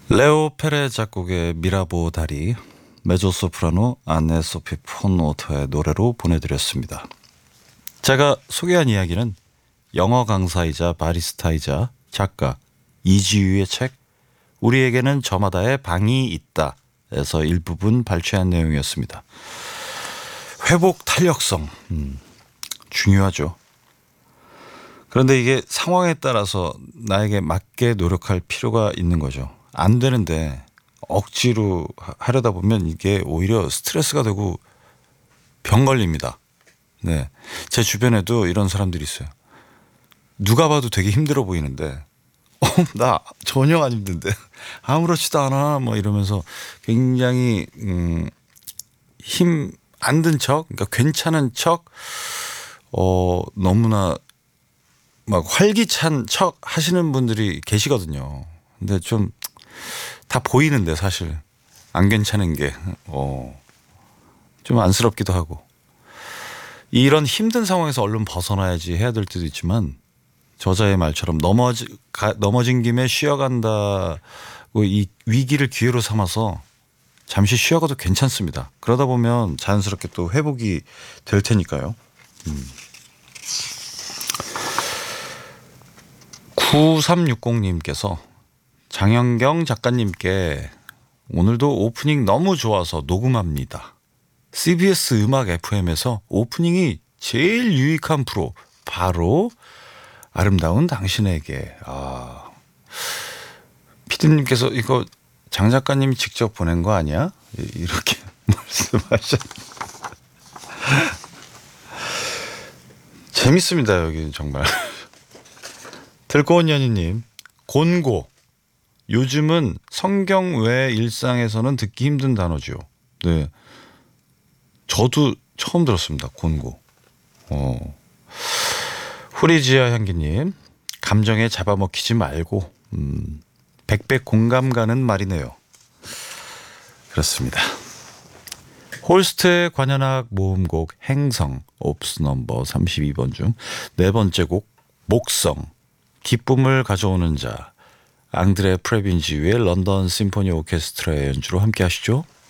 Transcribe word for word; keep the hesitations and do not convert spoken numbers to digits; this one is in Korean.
레오 페레 작곡의 미라보 다리, 메조소프라노 안네 소피 폰오터의 노래로 보내드렸습니다. 제가 소개한 이야기는 영어 강사이자 바리스타이자 작가 이지유의 책 우리에게는 저마다의 방이 있다 에서 일부분 발췌한 내용이었습니다. 회복 탄력성, 음, 중요하죠. 그런데 이게 상황에 따라서 나에게 맞게 노력할 필요가 있는 거죠. 안 되는데 억지로 하려다 보면 이게 오히려 스트레스가 되고 병 걸립니다. 네, 제 주변에도 이런 사람들이 있어요. 누가 봐도 되게 힘들어 보이는데 어, 나 전혀 안 힘든데 아무렇지도 않아 뭐 이러면서 굉장히 음, 힘 안 든 척, 그러니까 괜찮은 척, 어, 너무나 막 활기찬 척 하시는 분들이 계시거든요. 근데 좀 다 보이는데 사실 안 괜찮은 게, 어, 좀 안쓰럽기도 하고. 이런 힘든 상황에서 얼른 벗어나야지 해야 될 때도 있지만 저자의 말처럼 넘어지, 가, 넘어진 김에 쉬어간다고 이 위기를 기회로 삼아서 잠시 쉬어가도 괜찮습니다. 그러다 보면 자연스럽게 또 회복이 될 테니까요. 음. 구삼육공님께서 장현경 작가님께 오늘도 오프닝 너무 좋아서 녹음합니다. 씨비에스 음악 에프엠에서 오프닝이 제일 유익한 프로 바로 아름다운 당신에게. 아, 피디님께서 이거 장 작가님이 직접 보낸 거 아니야? 이렇게 말씀하셨. 재밌습니다 여기 정말. 들고온 연희님, 곤고. 요즘은 성경 외 일상에서는 듣기 힘든 단어죠. 네, 저도 처음 들었습니다. 곤고. 어. 후리지아 향기님, 감정에 잡아먹히지 말고 음, 백백 공감 가는 말이네요. 그렇습니다. 홀스트의 관현악 모음곡 행성 옵스 넘버 삼십이 번 중 네 번째 곡 목성, 기쁨을 가져오는 자, 앙드레 프레빈지유의 런던 심포니 오케스트라의 연주로 함께 하시죠.